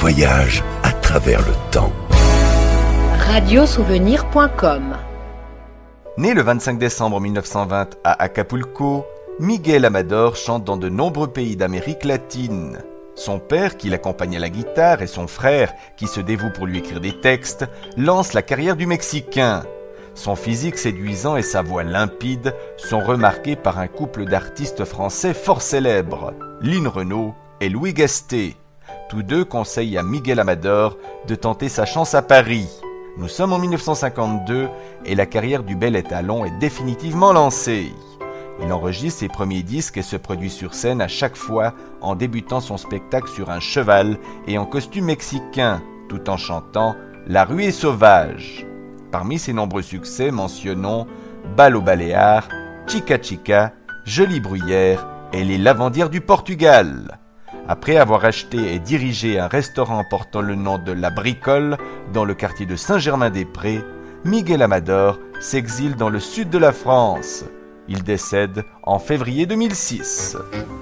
voyage à travers le temps. Radiosouvenir.com. Né le 25 décembre 1920 à Acapulco, Miguel Amador chante dans de nombreux pays d'Amérique latine. Son père, qui l'accompagne à la guitare, et son frère, qui se dévoue pour lui écrire des textes, lancent la carrière du Mexicain. Son physique séduisant et sa voix limpide sont remarqués par un couple d'artistes français fort célèbres, Lynn Renaud et Louis Gasté. Tous deux conseillent à Miguel Amador de tenter sa chance à Paris. Nous sommes en 1952 et la carrière du bel étalon est définitivement lancée. Il enregistre ses premiers disques et se produit sur scène à chaque fois en débutant son spectacle sur un cheval et en costume mexicain, tout en chantant « La rue est sauvage ». Parmi ses nombreux succès, mentionnons « Bal aux Baléares »,« Chica Chica »,« Jolie Bruyère » et « Les Lavandières du Portugal ». Après avoir acheté et dirigé un restaurant portant le nom de La Bricole dans le quartier de Saint-Germain-des-Prés, Miguel Amador s'exile dans le sud de la France. Il décède en février 2006.